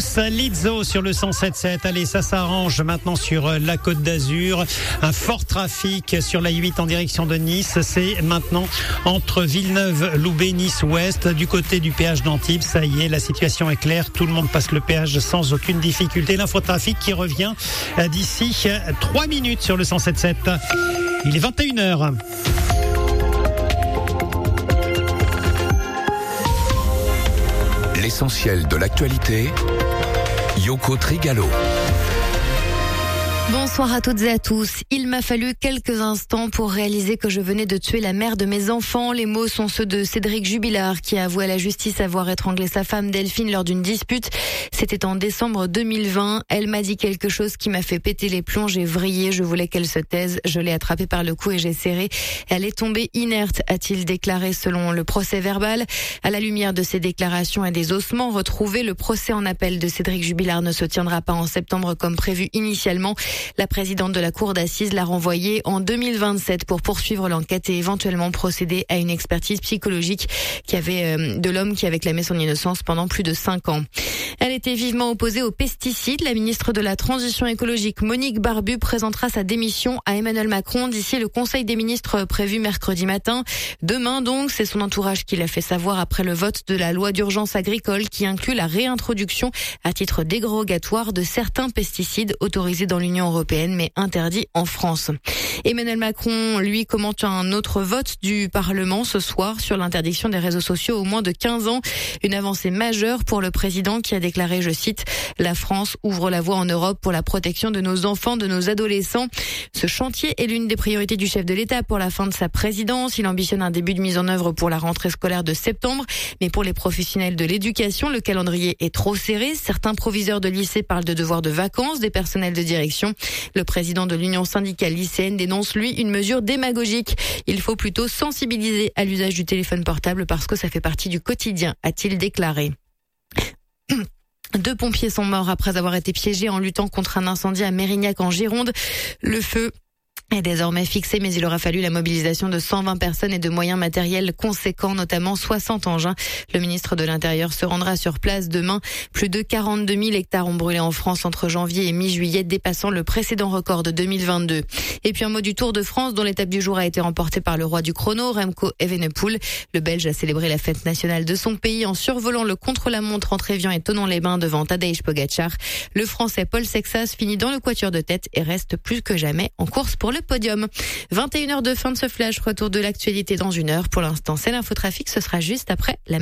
tous, Lizzo sur le 107.7. Allez, ça s'arrange maintenant sur la Côte d'Azur. Un fort trafic sur la 8 en direction de Nice. C'est maintenant entre Villeneuve-Loubet, Nice-Ouest, du côté du péage d'Antibes. Ça y est, la situation est claire. Tout le monde passe le péage sans aucune difficulté. L'infotrafic qui revient d'ici 3 minutes sur le 107.7. Il est 21h. L'essentiel de l'actualité, Yoko Trigalo. Bonsoir à toutes et à tous. Il m'a fallu quelques instants pour réaliser que je venais de tuer la mère de mes enfants. Les mots sont ceux de Cédric Jubilard qui a avoué à la justice avoir étranglé sa femme Delphine lors d'une dispute. C'était en décembre 2020. Elle m'a dit quelque chose qui m'a fait péter les plombs. J'ai vrillé, je voulais qu'elle se taise. Je l'ai attrapée par le cou et j'ai serré. Elle est tombée inerte, a-t-il déclaré selon le procès verbal. À la lumière de ces déclarations et des ossements retrouvés, le procès en appel de Cédric Jubilard ne se tiendra pas en septembre comme prévu initialement. La présidente de la cour d'assises l'a renvoyé en 2027 pour poursuivre l'enquête et éventuellement procéder à une expertise psychologique de l'homme qui avait clamé son innocence pendant plus de 5 ans. Elle était vivement opposée aux pesticides. La ministre de la Transition écologique, Monique Barbu, présentera sa démission à Emmanuel Macron d'ici le Conseil des ministres prévu mercredi matin. Demain donc, c'est son entourage qui l'a fait savoir après le vote de la loi d'urgence agricole qui inclut la réintroduction à titre dérogatoire de certains pesticides autorisés dans l'Union européenne mais interdits en France. Emmanuel Macron, lui, commente un autre vote du Parlement ce soir sur l'interdiction des réseaux sociaux aux moins de 15 ans. Une avancée majeure pour le président qui a déclaré, je cite, « La France ouvre la voie en Europe pour la protection de nos enfants, de nos adolescents ». Ce chantier est l'une des priorités du chef de l'État pour la fin de sa présidence. Il ambitionne un début de mise en œuvre pour la rentrée scolaire de septembre. Mais pour les professionnels de l'éducation, le calendrier est trop serré. Certains proviseurs de lycée parlent de devoirs de vacances des personnels de direction. Le président de l'Union syndicale lycéenne dénonce, lui, une mesure démagogique. Il faut plutôt sensibiliser à l'usage du téléphone portable parce que ça fait partie du quotidien, a-t-il déclaré. 2 pompiers sont morts après avoir été piégés en luttant contre un incendie à Mérignac en Gironde. Le feu est désormais fixé, mais il aura fallu la mobilisation de 120 personnes et de moyens matériels conséquents, notamment 60 engins. Le ministre de l'Intérieur se rendra sur place demain. Plus de 42 000 hectares ont brûlé en France entre janvier et mi-juillet, dépassant le précédent record de 2022. Et puis un mot du Tour de France, dont l'étape du jour a été remportée par le roi du chrono, Remco Evenepoel. Le Belge a célébré la fête nationale de son pays en survolant le contre-la-montre entre Évian et Thonon-les-Bains devant Tadej Pogačar. Le Français Paul Sexas finit dans le quatuor de tête et reste plus que jamais en course pour le podium. 21h de fin de ce flash, retour de l'actualité dans 1 heure. Pour l'instant, c'est l'infotrafic, ce sera juste après la